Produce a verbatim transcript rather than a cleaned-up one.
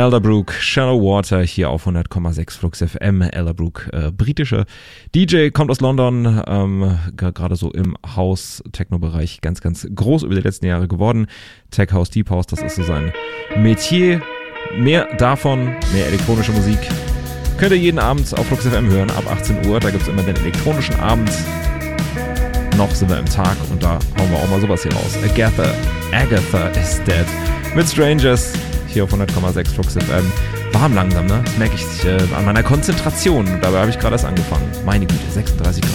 Elderbrook, Shallow Water hier auf hundert Komma sechs Flux F M. Elderbrook, äh, britische D J, kommt aus London, ähm, gerade so im House-Techno-Bereich ganz, ganz groß über die letzten Jahre geworden. Tech House, Deep House, das ist so sein Metier. Mehr davon, mehr elektronische Musik könnt ihr jeden Abend auf Flux F M hören, ab achtzehn Uhr. Da gibt es immer den elektronischen Abend. Noch sind wir im Tag und da hauen wir auch mal sowas hier raus. Agatha, Agatha is dead. Mit Strangers. Hier auf hundert Komma sechs Flux F M. Warm langsam, ne? Das merke ich äh, an meiner Konzentration. Dabei habe ich gerade erst angefangen. Meine Güte, sechsunddreißig Grad.